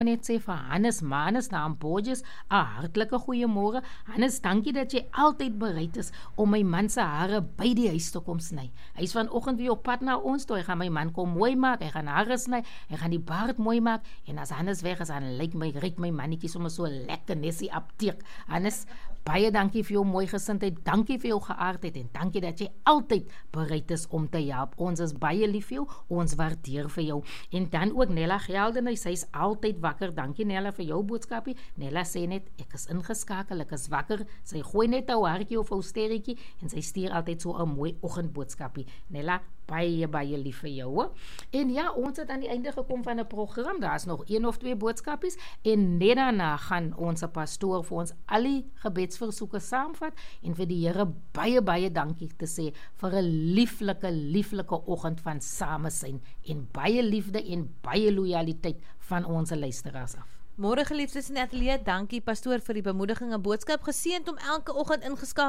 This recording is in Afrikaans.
net sê vir Hannes naam Borges, 'n hartlike goeiemôre. Hannes, dankie dat jy altyd bereid is om my man se hare by die huis te kom sny. Hy's vanoggend weer op pad na ons toe. Hy gaan my man kom mooi maak, hy gaan hare sny, hy gaan die baard mooi maak en as Hannes weg is, dan ryk my mannetjie sommer so lekker nessie apteek. Hannes, baie dankie vir jou mooi gesindheid, dankie vir jou geaardheid en dankie dat jy altyd bereid is om te help. Ons is baie lief vir jou, ons waardeer vir jou. En dan ook Nella Geldenhuys, sy's altyd wakker. Dankie Nella vir jou boodskapie. Nella sê net, ek is ingeskakel, ek is wakker. Sy gooi net 'n hartjie of 'n sterretjie en sy stuur altyd so 'n mooi oggendboodskapie. Nella, baie lief vir jou. Ho? En ja, ons het aan die einde gekom van 'n program. Daar's nog 1 of 2 boodskapies en net daarna gaan ons pastoor vir ons al die gebedsversoeke saamvat en vir die Here baie dankie te sê vir 'n lieflike oggend van samesyn en baie liefde en baie lojaliteit van ons luisteraars af. Môre geliefdes in die ateljee, dankie pastoor vir die bemoediging en boodskap. Geseënd om elke oggend ingeskakel